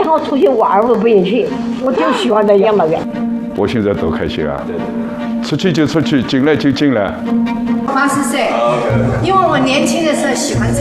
常出去玩我不愿去，我就喜欢在养老院。 我现在多开心啊！出去就出去，进来就进来。 80岁，因为我年轻的时候喜欢。